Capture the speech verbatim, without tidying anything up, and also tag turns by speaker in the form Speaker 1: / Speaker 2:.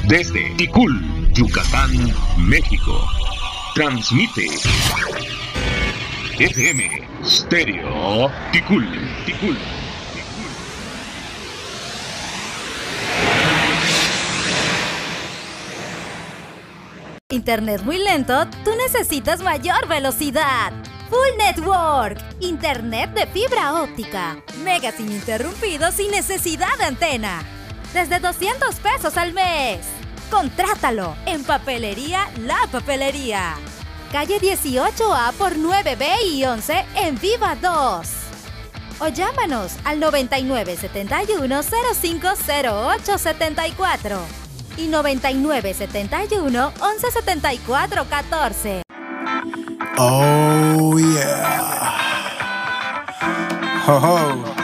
Speaker 1: Desde Ticul, Yucatán, México. Transmite F M Stereo Ticul, Ticul.
Speaker 2: Internet muy lento, tú necesitas mayor velocidad. Full Network, internet de fibra óptica, megas ininterrumpidos sin necesidad de antena. Desde doscientos pesos al mes. Contrátalo en Papelería La Papelería. Calle dieciocho A por nueve B y once en Viva dos. O llámanos al noventa y nueve setenta y uno cero cinco cero ocho setenta y cuatro y noventa y nueve setenta y uno once setenta y cuatro catorce.
Speaker 3: Oh yeah. Ho ho.